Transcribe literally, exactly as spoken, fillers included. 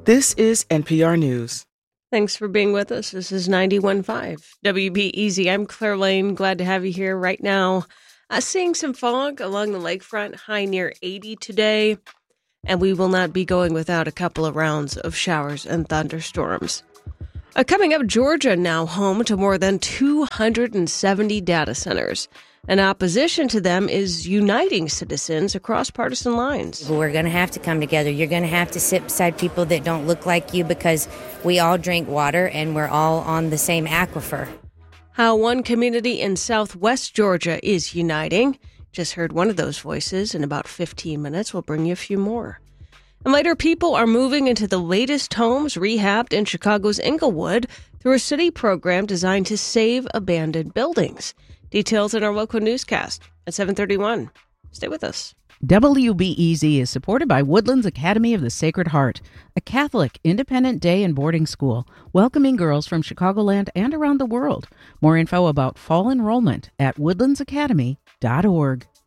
This is N P R News. Thanks for being with us. This is ninety-one point five W B E Z. I'm Claire Lane. Glad to have you here right now. Uh, seeing some fog along the lakefront, high near eighty today. And we will not be going without a couple of rounds of showers and thunderstorms. Uh, coming up, Georgia now home to more than two hundred seventy data centers. And opposition to them is uniting citizens across partisan lines. We're going to have to come together. You're going to have to sit beside people that don't look like you because we all drink water and we're all on the same aquifer. How one community in southwest Georgia is uniting. Just heard one of those voices. In about fifteen minutes, we'll bring you a few more. And later, people are moving into the latest homes rehabbed in Chicago's Englewood through a city program designed to save abandoned buildings. Details in our local newscast at seven thirty-one. Stay with us. W B E Z is supported by Woodlands Academy of the Sacred Heart, a Catholic independent day and boarding school welcoming girls from Chicagoland and around the world. More info about fall enrollment at woodlands academy dot org.